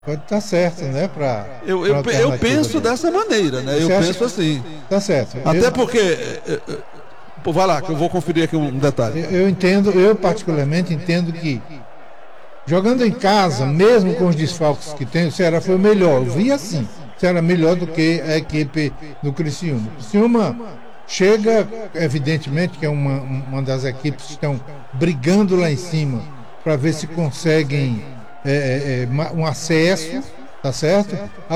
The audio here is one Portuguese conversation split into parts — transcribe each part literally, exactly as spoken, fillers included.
Pode estar certo, né? Pra, eu, eu, pra eu penso dele. dessa maneira, né? Eu Você penso acha... assim. Tá certo. Até eu... porque. Pô, vai lá, que eu vou conferir aqui um detalhe. Eu, eu entendo, eu particularmente entendo que jogando em casa, mesmo com os desfalques que tem, o Ceará foi o melhor. Eu vi assim. O Ceará melhor do que a equipe do Criciúma. O Criciúma chega, evidentemente, que é uma, uma das equipes que estão brigando lá em cima para ver se conseguem é, é, um acesso, tá certo?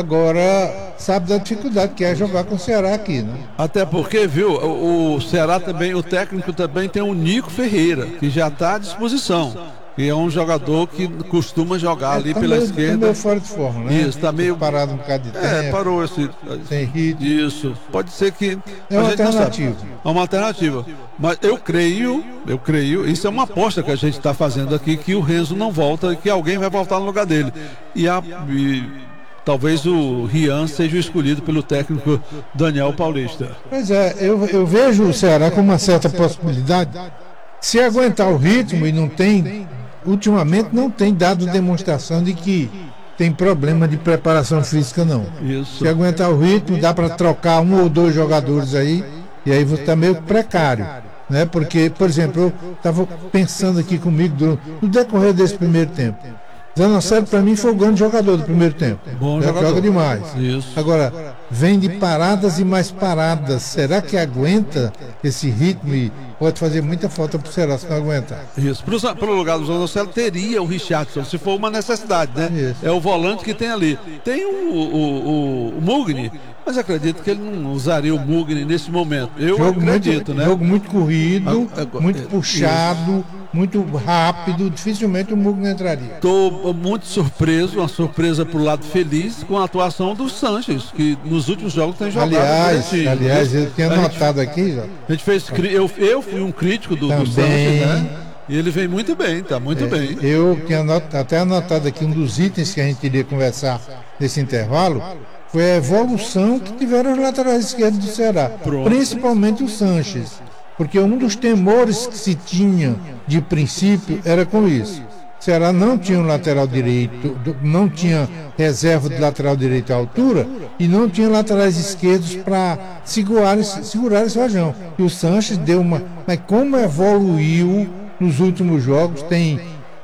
Agora, sabe da dificuldade que é jogar com o Ceará aqui, né? Até porque, viu, o, o Ceará também, o técnico também tem o Nico Ferreira, que já está à disposição. E é um jogador que costuma jogar ali tá pela meio, esquerda. Tá meio fora de forma, né? Isso, tá meio parado um bocado de tempo. É, parou esse. Sem ritmo. Isso. Pode ser que. É uma alternativa. É uma alternativa. Mas eu creio, eu creio, isso é uma aposta que a gente está fazendo aqui, que o Renzo não volta e que alguém vai voltar no lugar dele. E, a, e talvez o Rian seja o escolhido pelo técnico Daniel Paulista. Pois é, eu, eu vejo o Ceará com uma certa possibilidade. Se aguentar o ritmo e não tem. Ultimamente não tem dado demonstração de que tem problema de preparação física, não. Isso. Se aguentar o ritmo, dá para trocar um ou dois jogadores aí, e aí você está meio precário. Né? Porque, por exemplo, eu estava pensando aqui comigo do, no decorrer desse primeiro tempo. Zanocelo, para mim, foi o grande jogador do primeiro tempo. Bom Ele jogador. Joga demais. Isso. Agora, vem de paradas e mais paradas. Será que aguenta esse ritmo? E pode fazer muita falta para o Ceará se não aguentar. Isso. Para o lugar do Zanocelo teria o Richardson, se for uma necessidade, né? Isso. É o volante que tem ali. Tem o, o, o, o Mugni, mas acredito que ele não usaria o Mugni nesse momento. Eu jogo acredito, muito, né? Jogo muito corrido, Ah, é, muito é, puxado, isso. muito rápido. Dificilmente o Mugni entraria. Estou muito surpreso, uma surpresa para o lado feliz com a atuação do Sanches, que nos últimos jogos tem jogado. Aliás, aliás, eu tinha a notado gente, aqui. Já. A gente fez, eu, eu fui um crítico do, do Sanches, né? E ele vem muito bem, tá muito é, bem. Eu tinha anotado, até anotado aqui um dos itens que a gente iria conversar nesse intervalo. Foi a evolução que tiveram os laterais esquerdos do Ceará, Pronto. principalmente o Sanches, porque um dos temores que se tinha de princípio era com isso. O Ceará não tinha um lateral direito, não tinha reserva de lateral direito à altura e não tinha laterais esquerdos para segurar, segurar esse rojão. E o Sanches deu uma... Mas como evoluiu nos últimos jogos, tem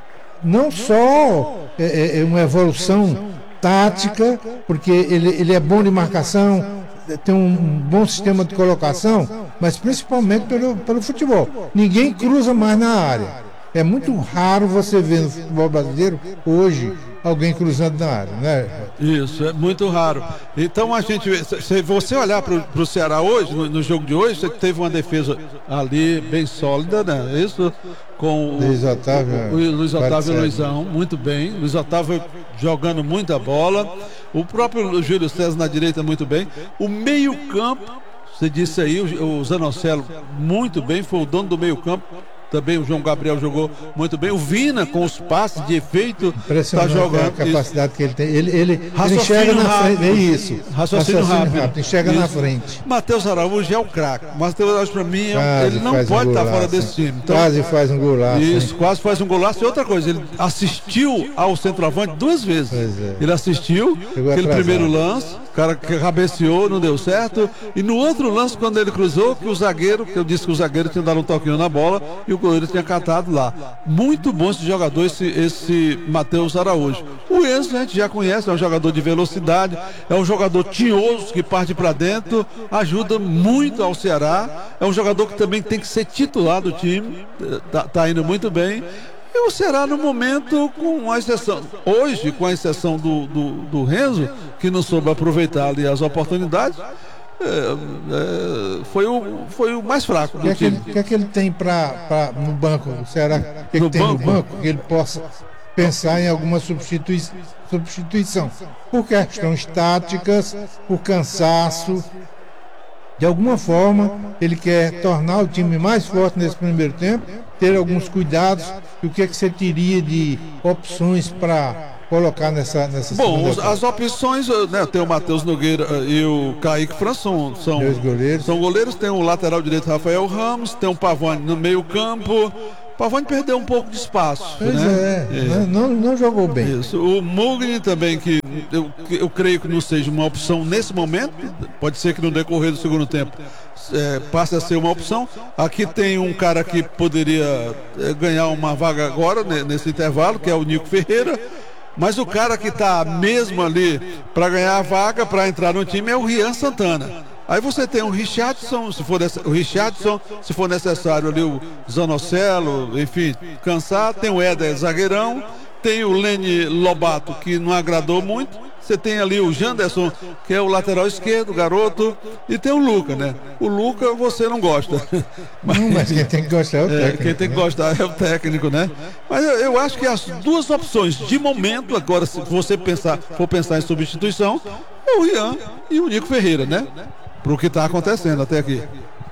não só é, é, uma evolução tática, porque ele, ele é bom de marcação, tem um bom sistema de colocação, mas principalmente pelo, pelo futebol. Ninguém cruza mais na área. É muito raro você ver no futebol brasileiro hoje alguém cruzando na área, né? Isso, é muito raro. Então a gente, se você olhar para o Ceará hoje, no, no jogo de hoje, você teve uma defesa ali bem sólida, né? Isso com o Luiz Otávio, o, o, o Luiz Otávio e o Luizão, muito bem. Luiz Otávio jogando muita bola. O próprio Júlio César na direita muito bem. O meio-campo, você disse aí, o, o Zanocelo muito bem, foi o dono do meio-campo. Também o João Gabriel jogou muito bem. O Vina, com os passes de efeito, está jogando. A capacidade isso. que ele tem. Ele, ele, ele enxerga na rápido. frente. É isso. Raciocínio, Raciocínio rápido. rápido. Enxerga isso. na frente. Matheus Araújo é o craque. Matheus Araújo, para mim, é, ele não pode um estar fora desse time. Então, quase faz um golaço. Isso, hein? quase faz um golaço. E outra coisa, ele assistiu ao centroavante duas vezes. É. Ele assistiu Chegou aquele atrasado. primeiro lance, o cara que cabeceou, não deu certo. E no outro lance, quando ele cruzou, que o zagueiro, que eu disse que o zagueiro tinha dado um toquinho na bola e o goleiro tinha catado lá. Muito bom esse jogador, esse, esse Matheus Araújo. O Enzo a gente já conhece, é um jogador de velocidade, é um jogador tinhoso que parte para dentro, ajuda muito ao Ceará, é um jogador que também tem que ser titular do time, tá, tá indo muito bem. E o Ceará no momento, com a exceção, hoje com a exceção do, do, do Renzo, que não soube aproveitar ali as oportunidades, É, é, foi, o, foi o mais fraco do que time. O que, é que ele tem pra, pra, no banco? O Ceará, o que, é que tem banco? no banco que ele possa pensar em alguma substitui, substituição? Por questões táticas, por cansaço. De alguma forma, ele quer tornar o time mais forte nesse primeiro tempo, ter alguns cuidados. E o que é que você teria de opções para colocar nessa nessa Bom, os, as opções, né, tem o Matheus Nogueira e o Kaique Françon, são Dois goleiros. São goleiros, tem o lateral direito Rafael Ramos, tem o Pavone no meio-campo. Pavone perdeu um pouco de espaço. Pois né? é, é. Não, não jogou bem. Isso. O Mugni também, que eu, eu creio que não seja uma opção nesse momento, pode ser que no decorrer do segundo tempo é, passe a ser uma opção. Aqui tem um cara que poderia é, ganhar uma vaga agora, né, nesse intervalo, que é o Nico Ferreira. Mas o cara que está mesmo ali para ganhar a vaga, para entrar no time, é o Rian Santana. Aí você tem o Richardson, se for o Richardson, se for necessário ali o Zanocelo, enfim, cansar. Tem o Éder zagueirão, tem o Lene Lobato, que não agradou muito. Você tem ali o Janderson, que é o lateral esquerdo, garoto, e tem o Luca, né? O Luca você não gosta. Mas, não, mas quem tem que gostar é o técnico. É, quem tem que né? gostar é o técnico, né? Mas eu, eu acho que as duas opções de momento, agora, se você pensar, for pensar em substituição, é o Rian e o Nico Ferreira, né? Para o que está acontecendo até aqui.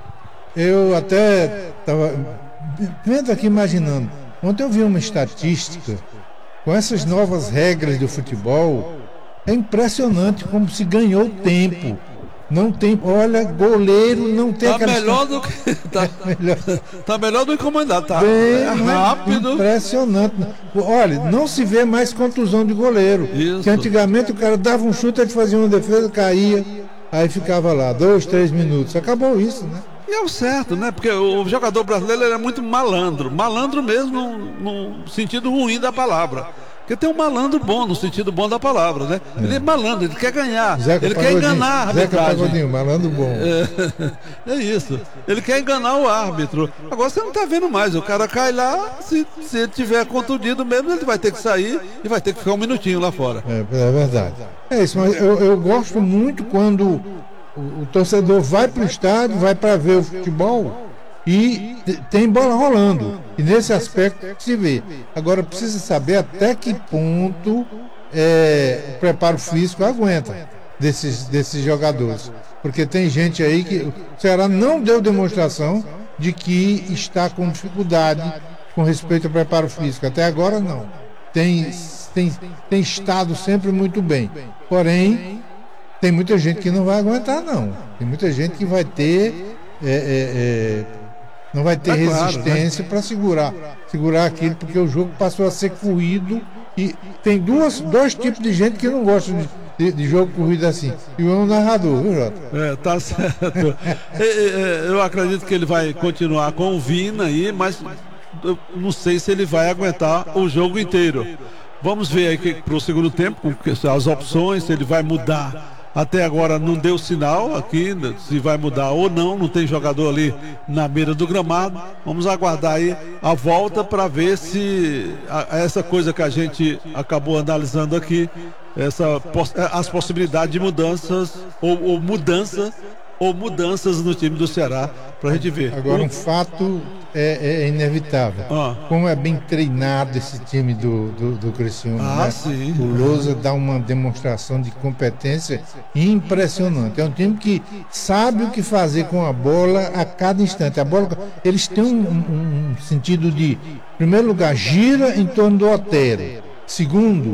Eu até estava vendo aqui, imaginando. Ontem eu vi uma estatística com essas novas regras do futebol. É impressionante como se ganhou tempo. Não tem, olha, goleiro não tem tá aquela... melhor do que tá, é melhor. Tá melhor do que comandado, tá Bem, é rápido. Impressionante. Olha, não se vê mais contusão de goleiro. Isso. Que antigamente o cara dava um chute, ele fazia uma defesa, caía. Aí ficava lá, dois, três minutos. Acabou isso, né? E é o certo, né? Porque o jogador brasileiro ele é muito malandro. Malandro mesmo no, no sentido ruim da palavra. Porque tem um malandro bom, no sentido bom da palavra, né? É. Ele é malandro, ele quer ganhar. Zeca ele Pagodinho, quer enganar a arbitragem. Zeca Pagodinho, malandro bom. É, é isso. Ele quer enganar o árbitro. Agora você não tá vendo mais. O cara cai lá, se, se ele tiver contundido mesmo, ele vai ter que sair e vai ter que ficar um minutinho lá fora. É, é verdade. É isso, mas eu, eu gosto muito quando o, o torcedor vai para o estádio, vai para ver o futebol e tem bola rolando. E nesse aspecto se vê. Agora precisa saber até que ponto é, o preparo físico aguenta desses, desses jogadores. Porque tem gente aí que o Ceará não deu demonstração de que está com dificuldade com respeito ao preparo físico. Até agora não. Tem, tem, tem estado sempre muito bem. Porém, tem muita gente que não vai aguentar, não. Tem muita gente que vai ter... É, é, é, não vai ter é resistência claro, né? para segurar, segurar aquilo, porque o jogo passou a ser corrido e tem duas, dois tipos de gente que não gosta de, de, de jogo corrido assim. E um é o narrador, viu, Jota? É, tá certo. Eu acredito que ele vai continuar com o Vina aí, mas eu não sei se ele vai aguentar o jogo inteiro. Vamos ver aí para o segundo tempo, as opções, se ele vai mudar. Até agora não deu sinal aqui, se vai mudar ou não, não tem jogador ali na beira do gramado. Vamos aguardar aí a volta para ver se a, essa coisa que a gente acabou analisando aqui, essa, as possibilidades de mudanças ou, ou mudança ou mudanças no time do Ceará, para a gente ver. Agora um fato é, é inevitável. Ah. Como é bem treinado esse time do, do, do Criciúma, ah, né? Sim. O Lousa dá uma demonstração de competência impressionante. É um time que sabe o que fazer com a bola a cada instante. A bola, eles têm um, um, um sentido de, em primeiro lugar, gira em torno do Otero. Segundo,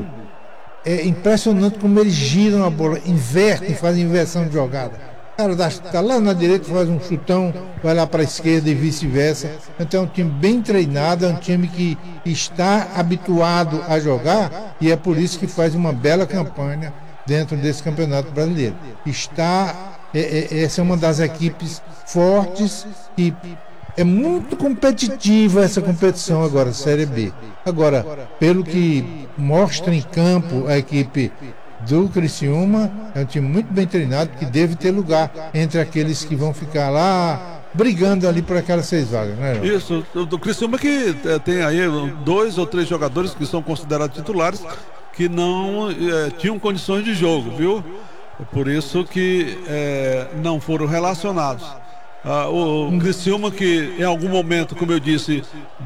é impressionante como eles giram a bola, invertem, fazem inversão de jogada. O cara está lá na direita, faz um chutão, vai lá para a esquerda e vice-versa. Então é um time bem treinado, é um time que está habituado a jogar e é por isso que faz uma bela campanha dentro desse campeonato brasileiro. Está, é, é, essa é uma das equipes fortes e é muito competitiva essa competição agora, Série B. Agora, pelo que mostra em campo a equipe do Criciúma, é um time muito bem treinado que deve ter lugar entre aqueles que vão ficar lá brigando ali por aquelas seis vagas, né, João? Isso, do Criciúma que tem aí dois ou três jogadores que são considerados titulares que não é, tinham condições de jogo, viu? É por isso que é, não foram relacionados. Ah, o, o Criciúma que em algum momento, como eu disse,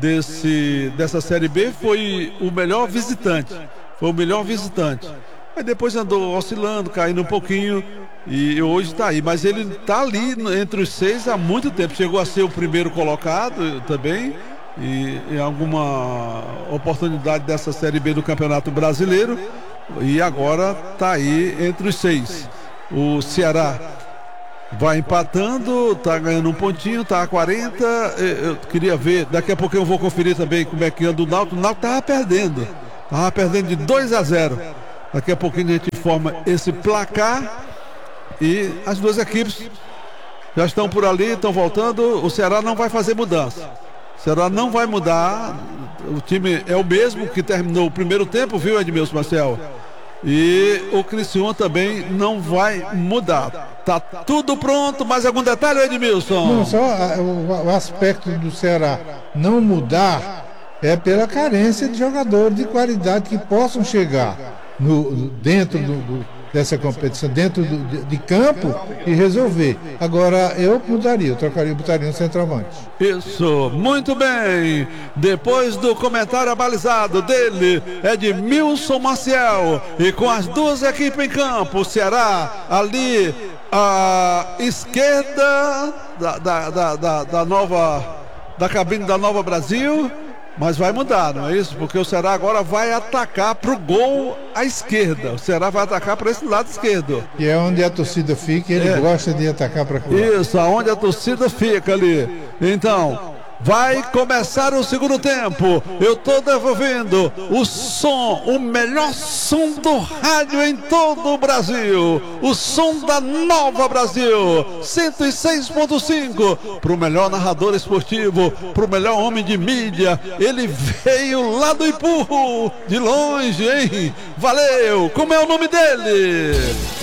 desse, dessa Série B foi o melhor visitante, foi o melhor visitante. Aí depois andou oscilando, caindo um pouquinho e hoje está aí. Mas ele está ali entre os seis há muito tempo. Chegou a ser o primeiro colocado também. E em alguma oportunidade dessa Série B do Campeonato Brasileiro. E agora está aí entre os seis. O Ceará vai empatando, tá ganhando um pontinho, tá a quarenta. Eu queria ver, daqui a pouco eu vou conferir também como é que anda o Náutico. O Náutico tava perdendo, tava perdendo de dois a zero. Daqui a pouquinho a gente informa esse placar. E as duas equipes já estão por ali, estão voltando. O Ceará não vai fazer mudança. O Ceará não vai mudar. O time é o mesmo que terminou o primeiro tempo, viu, Edmilson Marcel? E o Criciúma também não vai mudar. Tá tudo pronto. Mais algum detalhe, Edmilson? Não, só o, o aspecto do Ceará não mudar é pela carência de jogadores de qualidade que possam chegar no, dentro do, do, dessa competição, dentro do, de, de campo e resolver. Agora, eu mudaria, eu trocaria, botaria um centroavante. Isso, muito bem. Depois do comentário abalizado dele, é de Edmilson Maciel. E com as duas equipes em campo, o Ceará ali à esquerda da, da, da, da, da nova, da cabine da Nova Brasil. Mas vai mudar, não é isso? Porque o Ceará agora vai atacar para o gol à esquerda. O Ceará vai atacar para esse lado esquerdo. E é onde a torcida fica, ele é. gosta de atacar para cá. Isso, aonde a torcida fica ali. Então, vai começar o segundo tempo. Eu estou devolvendo o som, o melhor som do rádio em todo o Brasil. O som da Nova Brasil, cento e seis ponto cinco. Para o melhor narrador esportivo, para o melhor homem de mídia. Ele veio lá do Ipu, de longe, hein? Valeu! Como é o nome dele?